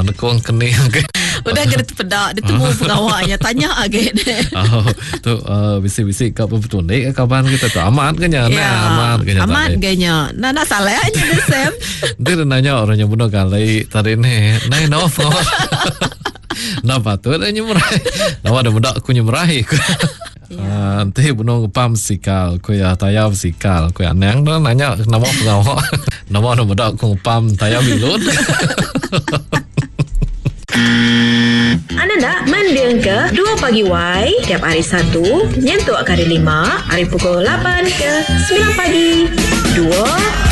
Kau kening ke? Udah kena terpedak. Dia temu pengawalnya. Tanya agak. Tu bisik-bisik kau betul ni kawan kita tu aman ke nya? Aman ke nya? Aman kayaknya. Nak salahnya dia Sam. Dia nanya orangnya bunuh kali tadi ni. Nai no. Napa tu ada nyemrai? Nama ada budak aku nyemrai. Nanti bunuh pam sikal, ku ya tayam sikal, ku ya neng tu nanya nama pengawal. Nama ada budak aku pam tayam bilut. Anda nak mendengar ke 2 Pagi Y tiap hari Sabtu nyentuh hari 5 hari pukul 8 ke 9 pagi 2